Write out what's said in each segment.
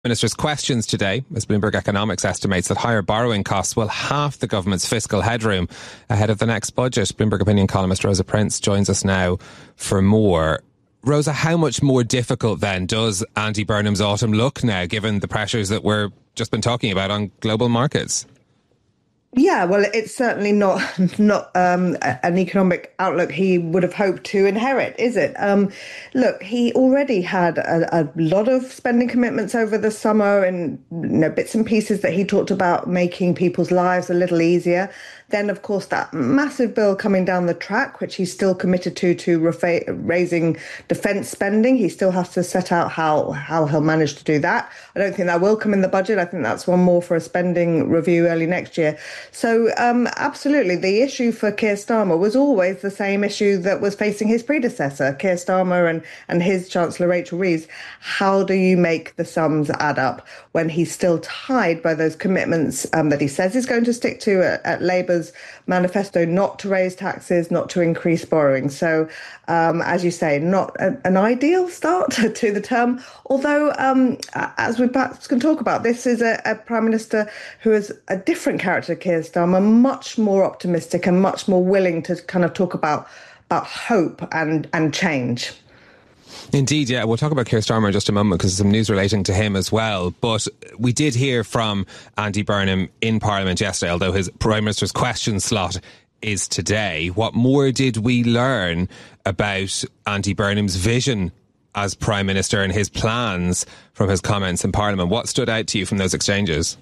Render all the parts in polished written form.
Minister's questions today, as Bloomberg Economics estimates that higher borrowing costs will halve the government's fiscal headroom ahead of the next budget. Bloomberg opinion columnist Rosa Prince joins us now for more. Rosa, how much more difficult then does Andy Burnham's autumn look now, given the pressures that we're just been talking about on global markets? Yeah, well, it's certainly not an economic outlook he would have hoped to inherit, is it? Look, he already had a lot of spending commitments over the summer and bits and pieces that he talked about making people's lives a little easier. Then, of course, that massive bill coming down the track, which he's still committed to raising defence spending. He still has to set out how he'll manage to do that. I don't think that will come in the budget. I think that's one more for a spending review early next year. So absolutely, the issue for Keir Starmer was always the same issue that was facing his predecessor, Keir Starmer and his Chancellor Rachel Reeves. How do you make the sums add up when he's still tied by those commitments that he says he's going to stick to at Labour's manifesto, not to raise taxes, not to increase borrowing? So, as you say, not an ideal start to the term. Although, as we perhaps can talk about, this is a Prime Minister who is a different character to Keir Starmer, much more optimistic and much more willing to kind of talk about hope and change. Indeed, yeah. We'll talk about Keir Starmer in just a moment because there's some news relating to him as well. But we did hear from Andy Burnham in Parliament yesterday, although his Prime Minister's question slot is today. What more did we learn about Andy Burnham's vision as Prime Minister and his plans from his comments in Parliament? What stood out to you from those exchanges?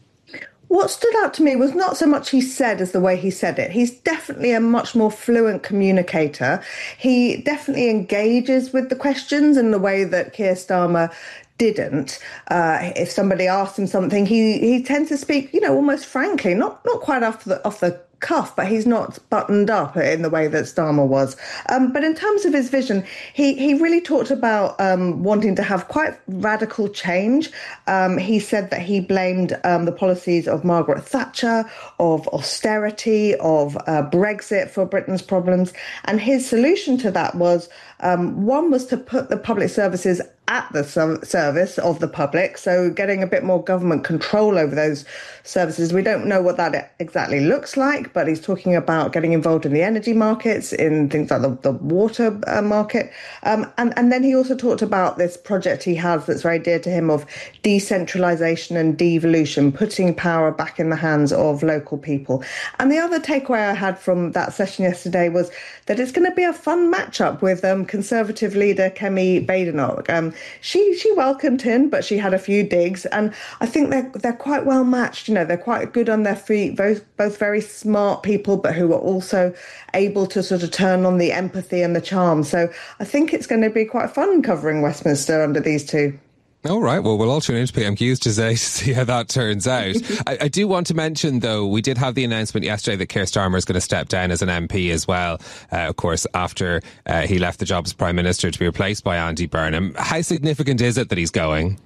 What stood out to me was not so much he said as the way he said it. He's definitely a much more fluent communicator. He definitely engages with the questions in the way that Keir Starmer didn't. If somebody asked him something, he tends to speak, almost frankly, not quite off the cuff, but he's not buttoned up in the way that Starmer was. But in terms of his vision, he really talked about wanting to have quite radical change. He said that he blamed the policies of Margaret Thatcher, of austerity, of Brexit for Britain's problems. And his solution to that was, one was to put the public services at the service of the public, so getting a bit more government control over those services. We don't know what that exactly looks like, but he's talking about getting involved in the energy markets, in things like the water market. And then he also talked about this project he has that's very dear to him of decentralisation and devolution, putting power back in the hands of local people. And the other takeaway I had from that session yesterday was that it's going to be a fun matchup with Conservative leader Kemi Badenoch. She welcomed him, but she had a few digs, and I think they're quite well matched. They're quite good on their feet, both very smart people, but who are also able to sort of turn on the empathy and the charm. So I think it's going to be quite fun covering Westminster under these two. All right. Well, we'll all tune into PMQs today to see how that turns out. I do want to mention, though, we did have the announcement yesterday that Keir Starmer is going to step down as an MP as well, of course, after he left the job as Prime Minister to be replaced by Andy Burnham. How significant is it that he's going?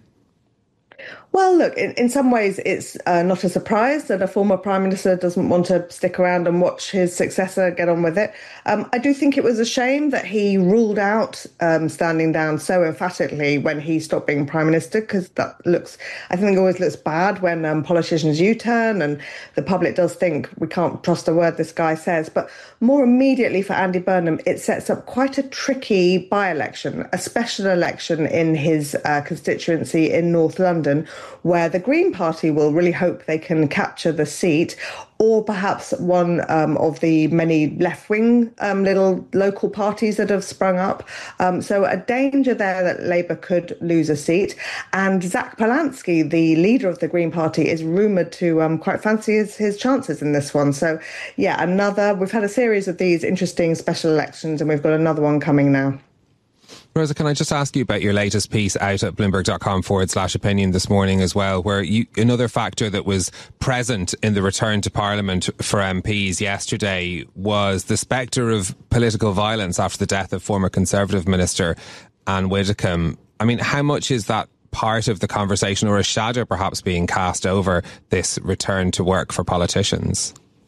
Well, look, in some ways, it's not a surprise that a former Prime Minister doesn't want to stick around and watch his successor get on with it. I do think it was a shame that he ruled out standing down so emphatically when he stopped being Prime Minister, because I think always looks bad when politicians U-turn and the public does think we can't trust a word this guy says. But more immediately for Andy Burnham, it sets up quite a tricky by-election, a special election in his constituency in North London, where the Green Party will really hope they can capture the seat, or perhaps one of the many left-wing little local parties that have sprung up. So a danger there that Labour could lose a seat. And Zach Polanski, the leader of the Green Party, is rumoured to quite fancy his chances in this one. So, yeah, we've had a series of these interesting special elections, and we've got another one coming now. Rosa, can I just ask you about your latest piece out at Bloomberg.com/opinion this morning as well, where another factor that was present in the return to Parliament for MPs yesterday was the spectre of political violence after the death of former Conservative Minister Anne Widdecombe. I mean, how much is that part of the conversation, or a shadow perhaps being cast over this return to work for politicians?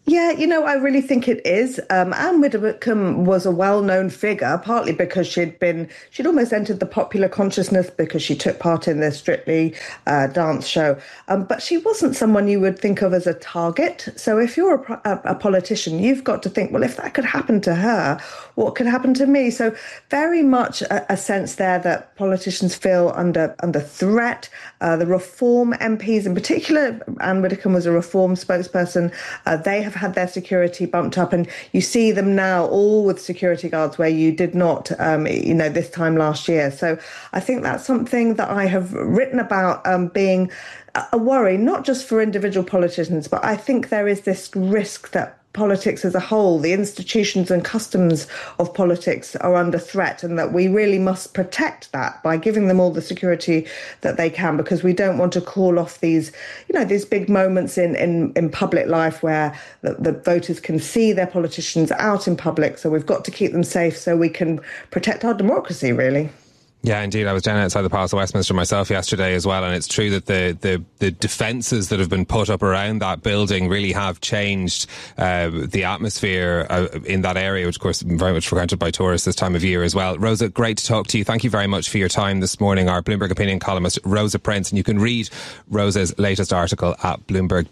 Yeah, I really think it is. Anne Widdecombe was a well-known figure, partly because she'd almost entered the popular consciousness because she took part in the Strictly dance show. But she wasn't someone you would think of as a target. So if you're a politician, you've got to think, well, if that could happen to her, what could happen to me? So very much a sense there that politicians feel under threat. The Reform MPs in particular, Anne Widdecombe was a Reform spokesperson, they have had their security bumped up, and you see them now all with security guards where you did not, this time last year. So I think that's something that I have written about being a worry, not just for individual politicians, but I think there is this risk that politics as a whole, the institutions and customs of politics are under threat, and that we really must protect that by giving them all the security that they can, because we don't want to call off these big moments in public life where the voters can see their politicians out in public. So we've got to keep them safe so we can protect our democracy, really. Yeah, indeed. I was down outside the Palace of Westminster myself yesterday as well, and it's true that the defences that have been put up around that building really have changed the atmosphere in that area, which of course is very much frequented by tourists this time of year as well. Rosa, great to talk to you. Thank you very much for your time this morning. Our Bloomberg opinion columnist, Rosa Prince, and you can read Rosa's latest article at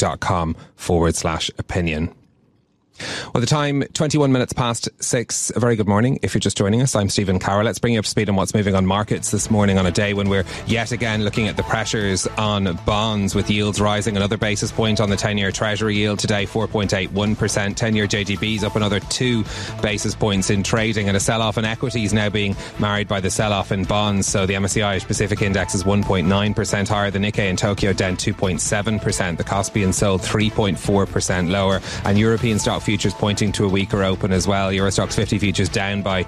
bloomberg.com/opinion. Well, the time, 21 minutes past 6. A very good morning. If you're just joining us, I'm Stephen Carroll. Let's bring you up to speed on what's moving on markets this morning on a day when we're yet again looking at the pressures on bonds, with yields rising another basis point on the 10-year Treasury yield today, 4.81%. 10-year JGB's up another 2 basis points in trading, and a sell-off in equities now being married by the sell-off in bonds. So the MSCI Pacific Index is 1.9% higher. The Nikkei in Tokyo down 2.7%. The Kospi and Seoul 3.4% lower. And European stock futures pointing to a weaker open as well. Euro Stoxx 50 futures down by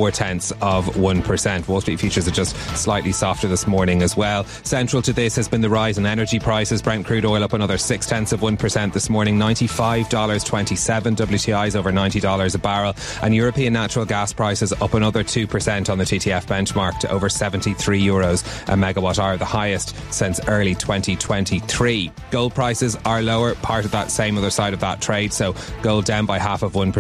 0.4%. Wall Street futures are just slightly softer this morning as well. Central to this has been the rise in energy prices. Brent crude oil up another 0.6% this morning, $95.27. WTI's over $90 a barrel. And European natural gas prices up another 2% on the TTF benchmark to over €73 a megawatt hour, the highest since early 2023. Gold prices are lower, part of that same other side of that trade. So gold down by 0.5%,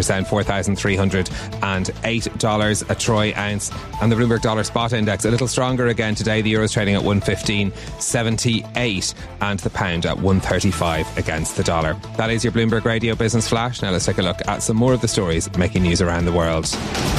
$4,308 a troy ounce. And the Bloomberg Dollar Spot Index a little stronger again today. The euro's trading at 115.78 and the pound at 135 against the dollar. That is your Bloomberg Radio Business Flash. Now let's take a look at some more of the stories making news around the world.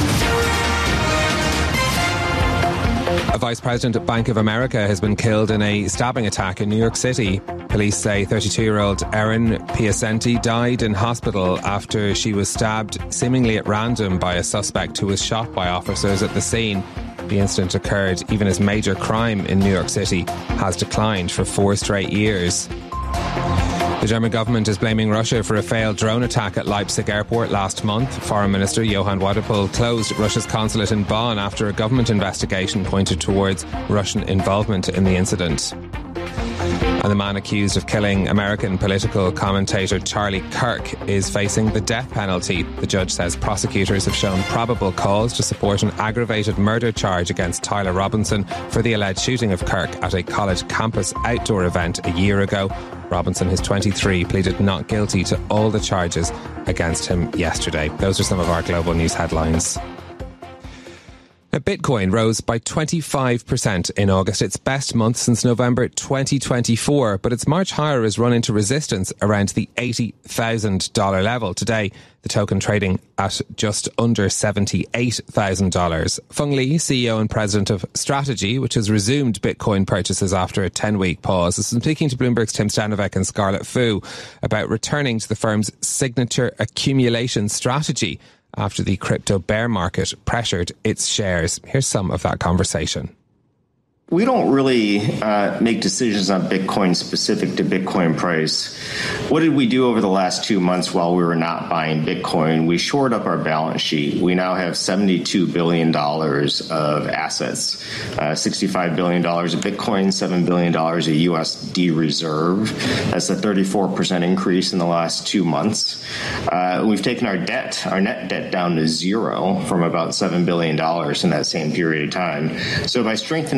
A vice president at Bank of America has been killed in a stabbing attack in New York City. Police say 32-year-old Erin Piacenti died in hospital after she was stabbed seemingly at random by a suspect who was shot by officers at the scene. The incident occurred even as major crime in New York City has declined for 4 straight years. The German government is blaming Russia for a failed drone attack at Leipzig airport last month. Foreign Minister Johann Wadephul closed Russia's consulate in Bonn after a government investigation pointed towards Russian involvement in the incident. And the man accused of killing American political commentator Charlie Kirk is facing the death penalty. The judge says prosecutors have shown probable cause to support an aggravated murder charge against Tyler Robinson for the alleged shooting of Kirk at a college campus outdoor event a year ago. Robinson, who's 23, pleaded not guilty to all the charges against him yesterday. Those are some of our global news headlines. Now, Bitcoin rose by 25% in August, its best month since November 2024, but its March higher has run into resistance around the $80,000 level. Today, the token trading at just under $78,000. Feng Li, CEO and president of Strategy, which has resumed Bitcoin purchases after a 10-week pause, has been speaking to Bloomberg's Tim Stanovic and Scarlett Fu about returning to the firm's signature accumulation strategy after the crypto bear market pressured its shares. Here's some of that conversation. We don't really make decisions on Bitcoin specific to Bitcoin price. What did we do over the last 2 months while we were not buying Bitcoin? We shored up our balance sheet. We now have $72 billion of assets, $65 billion of Bitcoin, $7 billion of USD reserve. That's a 34% increase in the last 2 months. We've taken our net debt down to zero from about $7 billion in that same period of time. So by strengthening our balance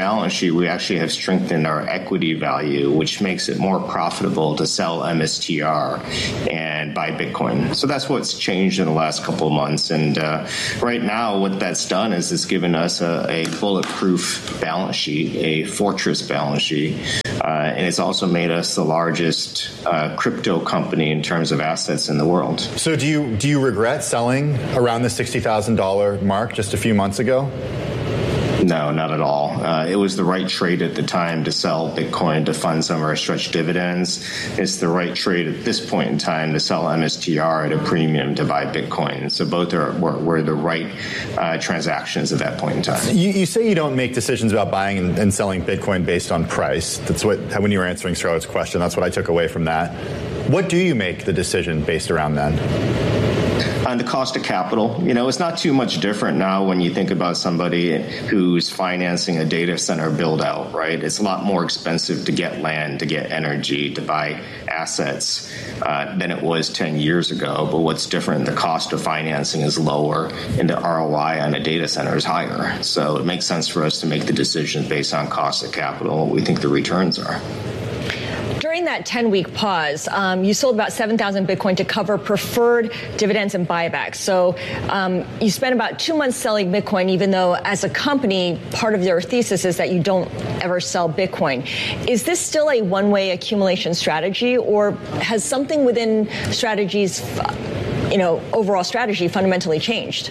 balance sheet, we actually have strengthened our equity value, which makes it more profitable to sell MSTR and buy Bitcoin. So that's what's changed in the last couple of months. And right now, what that's done is it's given us a bulletproof balance sheet, a fortress balance sheet, and it's also made us the largest crypto company in terms of assets in the world. So do you regret selling around the $60,000 mark just a few months ago? No, not at all. It was the right trade at the time to sell Bitcoin to fund some of our stretch dividends. It's the right trade at this point in time to sell MSTR at a premium to buy Bitcoin. So both were the right transactions at that point in time. You say you don't make decisions about buying and selling Bitcoin based on price. That's when you were answering Charlotte's question, that's what I took away from that. What do you make the decision based around then? On the cost of capital, it's not too much different now when you think about somebody who's financing a data center build out, right? It's a lot more expensive to get land, to get energy, to buy assets than it was 10 years ago. But what's different, the cost of financing is lower and the ROI on a data center is higher. So it makes sense for us to make the decision based on cost of capital and what we think the returns are. During that 10-week pause, you sold about 7,000 Bitcoin to cover preferred dividends and buybacks. So you spent about 2 months selling Bitcoin, even though as a company, part of your thesis is that you don't ever sell Bitcoin. Is this still a one-way accumulation strategy, or has something within Strategy's overall strategy fundamentally changed?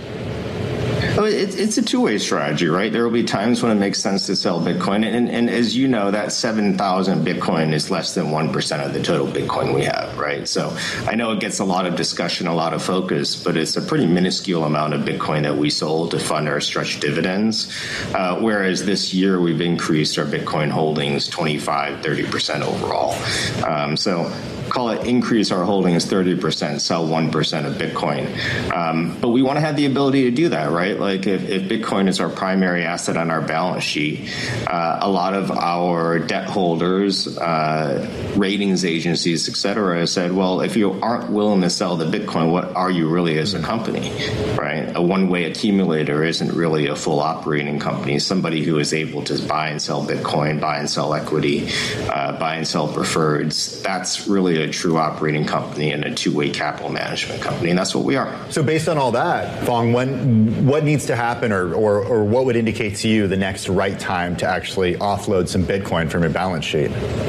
It's a two-way strategy, right? There will be times when it makes sense to sell Bitcoin. And as you know, that 7,000 Bitcoin is less than 1% of the total Bitcoin we have, right? So I know it gets a lot of discussion, a lot of focus, but it's a pretty minuscule amount of Bitcoin that we sold to fund our stretch dividends. Whereas this year we've increased our Bitcoin holdings 25-30% overall. So call it increase our holdings 30%, sell 1% of Bitcoin. But we want to have the ability to do that, right? Like if Bitcoin is our primary asset on our balance sheet, a lot of our debt holders, ratings agencies, et cetera, said, well, if you aren't willing to sell the Bitcoin, what are you really as a company, right? A one-way accumulator isn't really a full operating company. Somebody who is able to buy and sell Bitcoin, buy and sell equity, buy and sell preferreds, that's really a true operating company and a two-way capital management company, and that's what we are. So based on all that, Phong, what needs to happen or what would indicate to you the next right time to actually offload some Bitcoin from your balance sheet?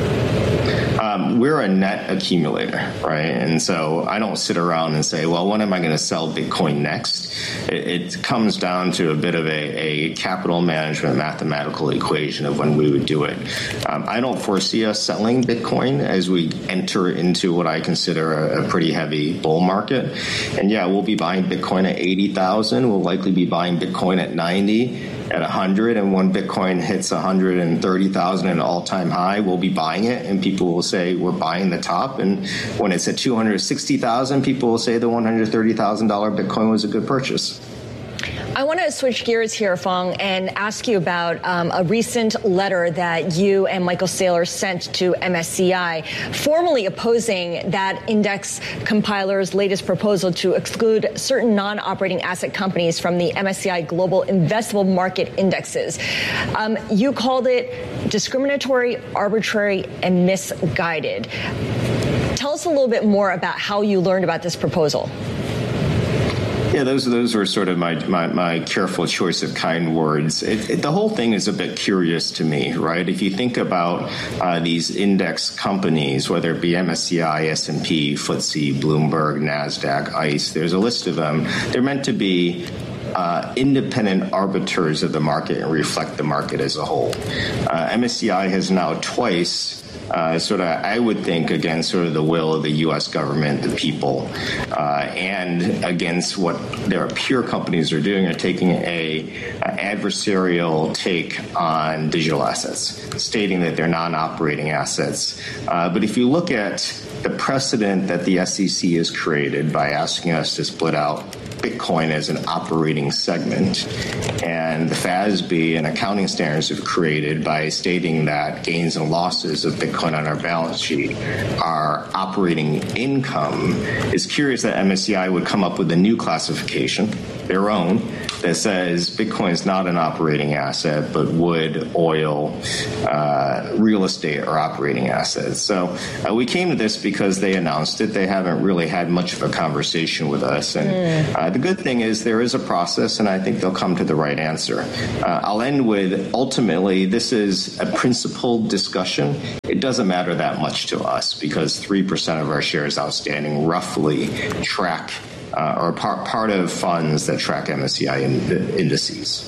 We're a net accumulator, right? And so I don't sit around and say, well, when am I going to sell Bitcoin next? It comes down to a bit of a capital management mathematical equation of when we would do it. I don't foresee us selling Bitcoin as we enter into what I consider a pretty heavy bull market. And yeah, we'll be buying Bitcoin at 80,000. We'll likely be buying Bitcoin at 90. At 100, and when Bitcoin hits 130,000, an all-time high, we'll be buying it, and people will say we're buying the top. And when it's at 260,000, people will say the $130,000 Bitcoin was a good purchase. I want to switch gears here, Phong, and ask you about a recent letter that you and Michael Saylor sent to MSCI, formally opposing that index compiler's latest proposal to exclude certain non-operating asset companies from the MSCI Global Investable Market Indexes. You called it discriminatory, arbitrary, and misguided. Tell us a little bit more about how you learned about this proposal. Yeah, those were sort of my careful choice of kind words. The whole thing is a bit curious to me, right? If you think about these index companies, whether it be MSCI, S&P, FTSE, Bloomberg, NASDAQ, ICE, there's a list of them. They're meant to be independent arbiters of the market and reflect the market as a whole. MSCI has now twice I would think, against sort of the will of the U.S. government, the people, and against what their peer companies are doing, are taking an adversarial take on digital assets, stating that they're non-operating assets. But if you look at the precedent that the SEC has created by asking us to split out Bitcoin as an operating segment, and the FASB and accounting standards have created by stating that gains and losses of Bitcoin on our balance sheet are operating income, it's curious that MSCI would come up with a new classification their own that says Bitcoin is not an operating asset, but wood, oil, real estate are operating assets. So we came to this because they announced it. They haven't really had much of a conversation with us. And the good thing is there is a process, and I think they'll come to the right answer. I'll end with, ultimately, this is a principled discussion. It doesn't matter that much to us because 3% of our shares outstanding roughly track or part of funds that track MSCI indices.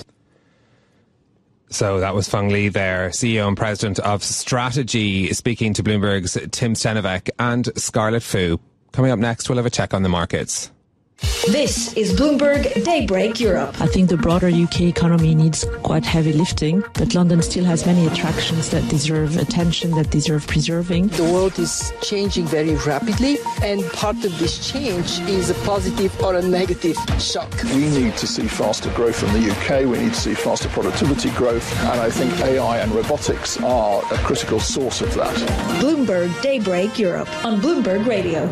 So that was Feng Li there, CEO and President of Strategy, speaking to Bloomberg's Tim Stenovec and Scarlett Fu. Coming up next, we'll have a check on the markets. This is Bloomberg Daybreak Europe. I think the broader UK economy needs quite heavy lifting, but London still has many attractions that deserve attention, that deserve preserving. The world is changing very rapidly, and part of this change is a positive or a negative shock. We need to see faster growth in the UK. We need to see faster productivity growth, and I think AI and robotics are a critical source of that. Bloomberg Daybreak Europe on Bloomberg Radio.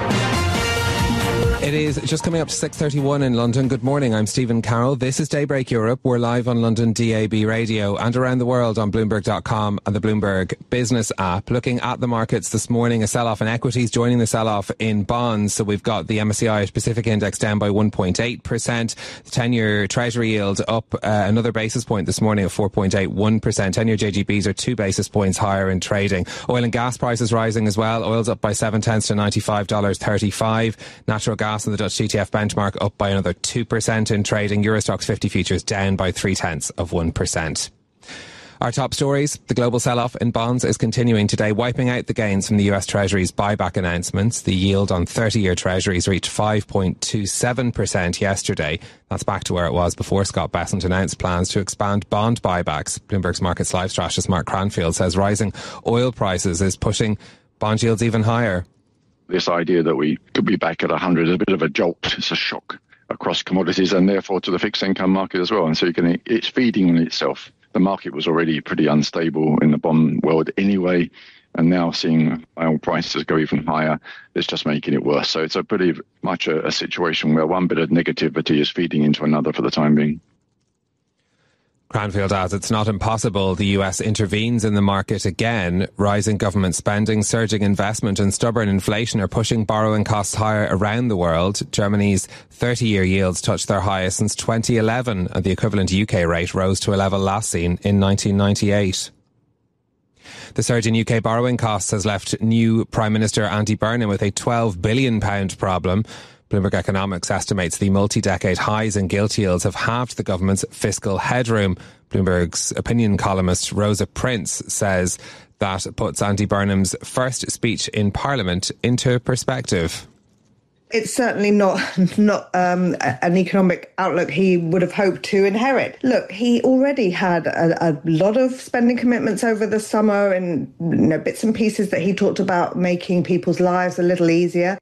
It is just coming up to 6:31 in London. Good morning, I'm Stephen Carroll. This is Daybreak Europe. We're live on London DAB radio and around the world on Bloomberg.com and the Bloomberg Business app. Looking at the markets this morning, a sell-off in equities joining the sell-off in bonds. So we've got the MSCI Pacific Index down by 1.8%. The 10-year Treasury yield up another basis point this morning at 4.81%. 10-year JGBs are 2 basis points higher in trading. Oil and gas prices rising as well. Oil's up by 7 tenths to $95.35. Natural gas and the Dutch TTF benchmark up by another 2% in trading. Eurostoxx 50 futures down by 0.3%. Our top stories. The global sell-off in bonds is continuing today, wiping out the gains from the US Treasury's buyback announcements. The yield on 30-year Treasuries reached 5.27% yesterday. That's back to where it was before Scott Bessent announced plans to expand bond buybacks. Bloomberg's Markets Live strategist Mark Cranfield says rising oil prices is pushing bond yields even higher. This idea that we could be back at 100 is a bit of a jolt. It's a shock across commodities and therefore to the fixed income market as well. And so it's feeding on itself. The market was already pretty unstable in the bond world anyway. And now seeing oil prices go even higher, it's just making it worse. So it's a pretty much a situation where one bit of negativity is feeding into another for the time being. Cranfield adds it's not impossible the US intervenes in the market again. Rising government spending, surging investment and stubborn inflation are pushing borrowing costs higher around the world. Germany's 30-year yields touched their highest since 2011 and the equivalent UK rate rose to a level last seen in 1998. The surge in UK borrowing costs has left new Prime Minister Andy Burnham with a £12 billion problem. Bloomberg Economics estimates the multi-decade highs in gilt yields have halved the government's fiscal headroom. Bloomberg's opinion columnist Rosa Prince says that puts Andy Burnham's first speech in Parliament into perspective. It's certainly not an economic outlook he would have hoped to inherit. Look, he already had a lot of spending commitments over the summer and bits and pieces that he talked about making people's lives a little easier.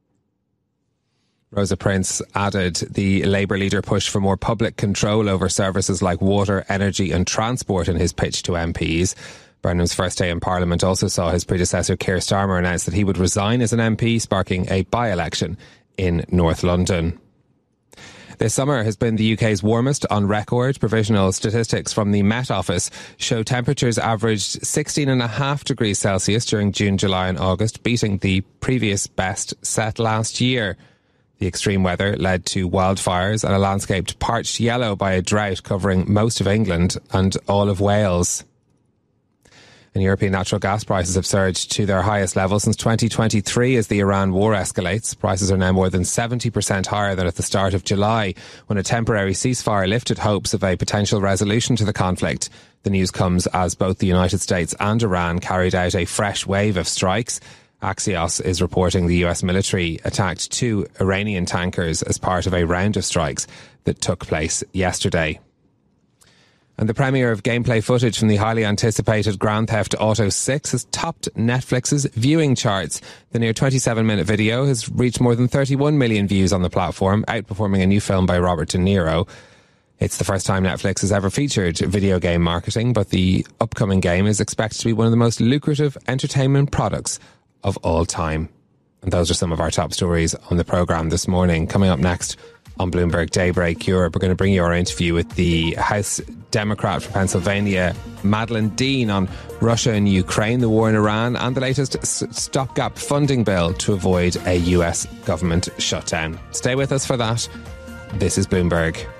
Rosa Prince added the Labour leader pushed for more public control over services like water, energy and transport in his pitch to MPs. Burnham's first day in Parliament also saw his predecessor Keir Starmer announce that he would resign as an MP, sparking a by-election in North London. This summer has been the UK's warmest on record. Provisional statistics from the Met Office show temperatures averaged 16.5 degrees Celsius during June, July and August, beating the previous best set last year. The extreme weather led to wildfires and a landscape parched yellow by a drought covering most of England and all of Wales. And European natural gas prices have surged to their highest level since 2023 as the Iran war escalates. Prices are now more than 70% higher than at the start of July, when a temporary ceasefire lifted hopes of a potential resolution to the conflict. The news comes as both the United States and Iran carried out a fresh wave of strikes. Axios is reporting the US military attacked 2 Iranian tankers as part of a round of strikes that took place yesterday. And the premiere of gameplay footage from the highly anticipated Grand Theft Auto 6 has topped Netflix's viewing charts. The near 27-minute video has reached more than 31 million views on the platform, outperforming a new film by Robert De Niro. It's the first time Netflix has ever featured video game marketing, but the upcoming game is expected to be one of the most lucrative entertainment products of all time. And those are some of our top stories on the programme this morning. Coming up next, on Bloomberg Daybreak Europe. We're going to bring you our interview with the House Democrat for Pennsylvania, Madeleine Dean, on Russia and Ukraine, the war in Iran, and the latest stopgap funding bill to avoid a US government shutdown. Stay with us for that. This is Bloomberg.